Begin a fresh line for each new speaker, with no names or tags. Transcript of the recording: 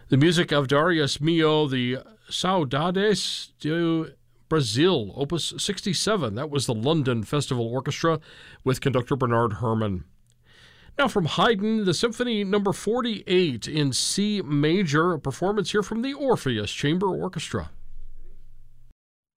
The music of Darius Mio, the Saudades de Brazil, Opus 67. That was the London Festival Orchestra with conductor Bernard Herrmann. Now from Haydn, the Symphony No. 48 in C major, a performance here from the Orpheus Chamber Orchestra.